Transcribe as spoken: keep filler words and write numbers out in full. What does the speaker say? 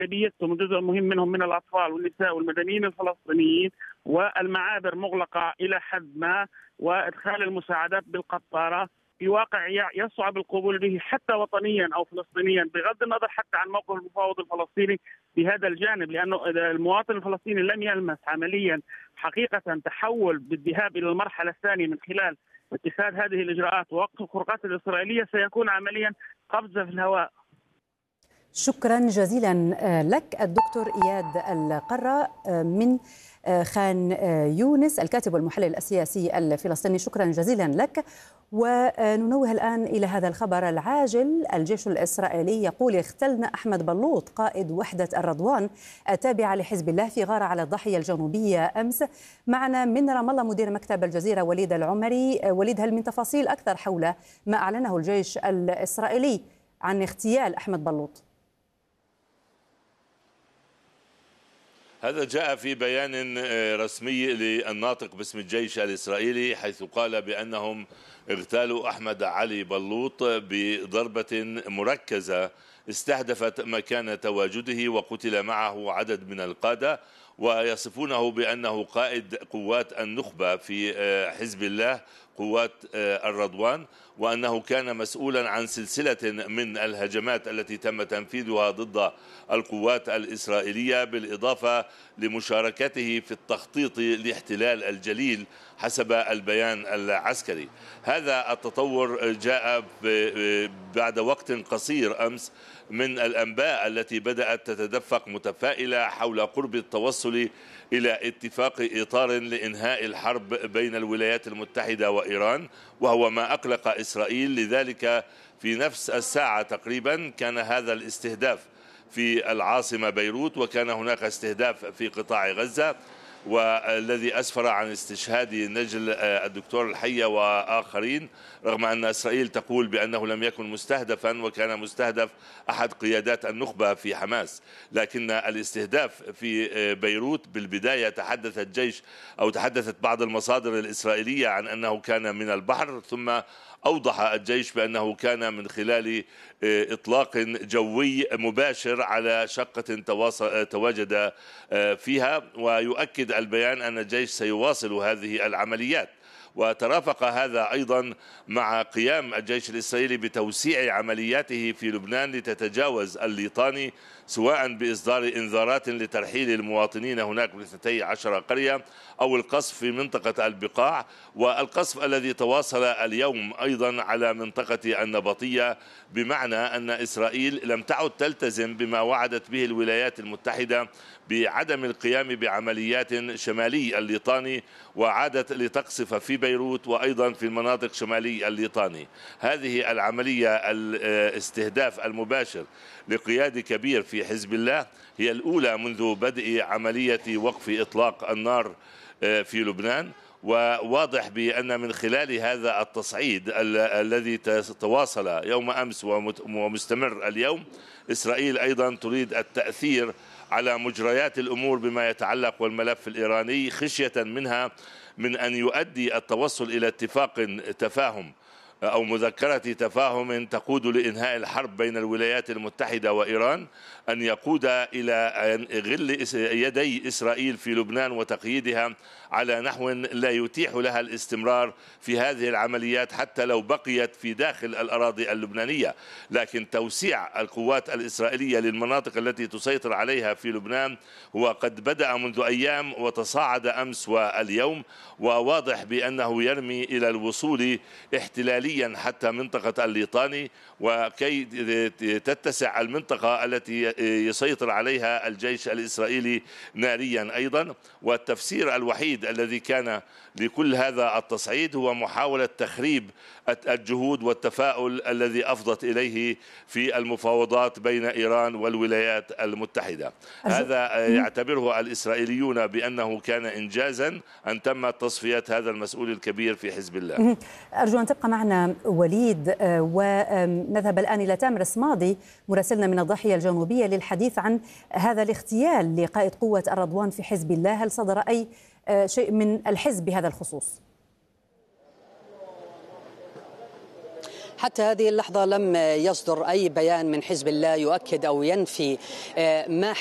أغلبيتهم جزء مهم منهم من الأطفال والنساء والمدنيين الفلسطينيين، والمعابر مغلقة إلى حد ما، وإدخال المساعدات بالقطارة في واقع يصعب القبول به حتى وطنيا أو فلسطينيا، بغض النظر حتى عن موقف المفاوض الفلسطيني بهذا الجانب، لأنه المواطن الفلسطيني لم يلمس عمليا حقيقة تحول بالذهاب إلى المرحلة الثانية من خلال اتخاذ هذه الإجراءات ووقف الخروقات الإسرائيلية، سيكون عمليا قفزة في الهواء. شكرا جزيلا لك الدكتور إياد القرة من خان يونس، الكاتب والمحلل السياسي الفلسطيني. شكرا جزيلا لك. وننوه الآن إلى هذا الخبر العاجل. الجيش الإسرائيلي يقول اختلنا أحمد بلوط قائد وحدة الرضوان التابعة لحزب الله في غارة على الضاحية الجنوبية أمس. معنا من رام الله مدير مكتب الجزيرة وليد العمري. وليد، هل من تفاصيل أكثر حول ما أعلنه الجيش الإسرائيلي عن اغتيال أحمد بلوط؟ هذا جاء في بيان رسمي للناطق باسم الجيش الإسرائيلي، حيث قال بأنهم اغتالوا أحمد علي بلوط بضربة مركزة استهدفت مكان تواجده، وقتل معه عدد من القادة، ويصفونه بأنه قائد قوات النخبة في حزب الله قوات الرضوان، وأنه كان مسؤولا عن سلسلة من الهجمات التي تم تنفيذها ضد القوات الإسرائيلية، بالإضافة لمشاركته في التخطيط لاحتلال الجليل حسب البيان العسكري. هذا التطور جاء بعد وقت قصير أمس من الأنباء التي بدأت تتدفق متفائلة حول قرب التوصل إلى اتفاق إطار لإنهاء الحرب بين الولايات المتحدة وإيران، وهو ما أقلق إسرائيل. لذلك في نفس الساعة تقريبا كان هذا الاستهداف في العاصمة بيروت، وكان هناك استهداف في قطاع غزة، والذي أسفر عن استشهاد نجل الدكتور الحية وآخرين، رغم أن إسرائيل تقول بأنه لم يكن مستهدفا وكان مستهدف أحد قيادات النخبة في حماس. لكن الاستهداف في بيروت بالبداية تحدث الجيش أو تحدثت بعض المصادر الإسرائيلية عن أنه كان من البحر، ثم أوضح الجيش بأنه كان من خلال إطلاق جوي مباشر على شقة تواجد فيها. ويؤكد البيان أن الجيش سيواصل هذه العمليات. وترافق هذا أيضا مع قيام الجيش الإسرائيلي بتوسيع عملياته في لبنان لتتجاوز الليطاني، سواء بإصدار إنذارات لترحيل المواطنين هناك باثنتي عشر قرية، أو القصف في منطقة البقاع، والقصف الذي تواصل اليوم أيضا على منطقة النبطية، بمعنى أن إسرائيل لم تعد تلتزم بما وعدت به الولايات المتحدة بعدم القيام بعمليات شمالي الليطاني، وعادت لتقصف في بيروت وأيضا في المناطق شمالي الليطاني. هذه العملية الاستهداف المباشر لقياد كبير في حزب الله هي الأولى منذ بدء عملية وقف إطلاق النار في لبنان. وواضح بأن من خلال هذا التصعيد الذي تواصل يوم أمس ومستمر اليوم، إسرائيل أيضا تريد التأثير على مجريات الأمور بما يتعلق والملف الإيراني، خشية منها من أن يؤدي التوصل إلى اتفاق تفاهم أو مذكرة تفاهم تقود لإنهاء الحرب بين الولايات المتحدة وإيران، أن يقود إلى غل يدي إسرائيل في لبنان وتقييدها على نحو لا يتيح لها الاستمرار في هذه العمليات حتى لو بقيت في داخل الأراضي اللبنانية. لكن توسيع القوات الإسرائيلية للمناطق التي تسيطر عليها في لبنان هو قد بدأ منذ أيام وتصاعد أمس واليوم، وواضح بأنه يرمي إلى الوصول احتلاليا حتى منطقة الليطاني، وكي تتسع المنطقة التي يسيطر عليها الجيش الإسرائيلي ناريا أيضا. والتفسير الوحيد الذي كان لكل هذا التصعيد هو محاولة تخريب الجهود والتفاؤل الذي أفضت إليه في المفاوضات بين إيران والولايات المتحدة. هذا يعتبره الإسرائيليون بأنه كان إنجازا أن تم تصفية هذا المسؤول الكبير في حزب الله. أرجو أن تبقى معنا وليد، ونذهب الآن إلى تامر الصمادي مراسلنا من الضاحية الجنوبية للحديث عن هذا الاغتيال لقائد قوة الرضوان في حزب الله. هل صدر أي شيء من الحزب بهذا الخصوص؟ حتى هذه اللحظة لم يصدر أي بيان من حزب الله يؤكد أو ينفي ما